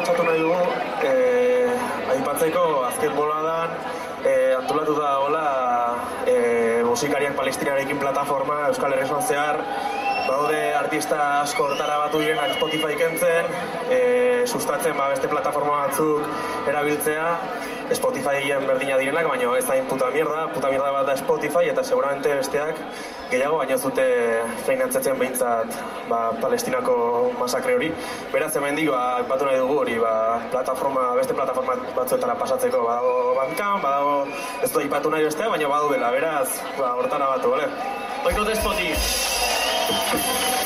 aprobetxatu nahi dugu, aipatzeko azken boladan antolatu da hola musikariak palestinarekin plataforma Euskal Herrian zehar, badaude artista asko hortara batu direnak Spotify kentzen, sustatzen beste plataforma batzuk erabiltzea, Spotifyen berdina direnak, baina ez da puta mierda bat da Spotify, eta seguramente besteak gehiago baina zute finantzatzen behintzat Palestinako masakre hori. Beraz, hemendik batu nahi dugu hori, beste plataforma batzuetara pasatzeko, badago Bandcamp, badago ez du aipatu nahi bestea, baina badu dela, beraz, hortara batu, bale? Oiko de Spotify.